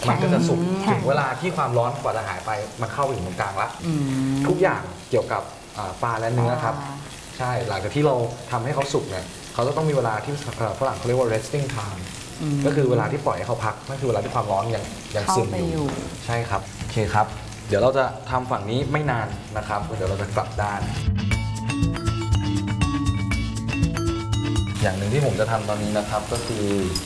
มันก็จะสุกถึงเวลาที่ความร้อนกว่าจะหายไปมันเข้าไปถึงตรงกลางละทุกอย่างเกี่ยวกับปลาและเนื้อครับใช่หลังจากที่เราทำให้เขาสุกเนี่ยเขาจะต้องมีเวลาที่ฝรั่งเขาเรียกว่า resting time ก็คือเวลาที่ปล่อยให้เขาพักนั่นคือเวลาที่ความร้อนยังซึมอยู่ใช่ครับโอเคครับเดี๋ยวเราจะทำฝั่งนี้ไม่นานนะครับเดี๋ยวเราจะกลับด้านอย่างหนึ่งที่ผมจะทำตอนนี้นะครับก็คือ